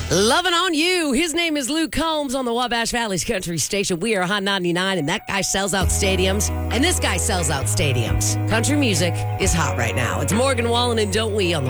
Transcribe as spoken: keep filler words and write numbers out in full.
Loving on you. His name is Luke Combs on the Wabash Valley's Country Station. We are Hot ninety-nine, and that guy sells out stadiums, and this guy sells out stadiums. Country music is hot right now. It's Morgan Wallen and Don't We on the